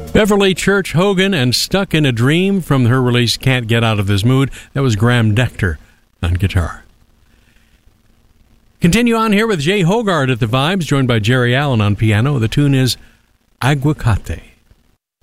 Beverly Church Hogan and Stuck in a Dream from her release Can't Get Out of This Mood. That was Graham Dector on guitar. Continue on here with Jay Hogarth at the Vibes, joined by Jerry Allen on piano. The tune is Aguacate.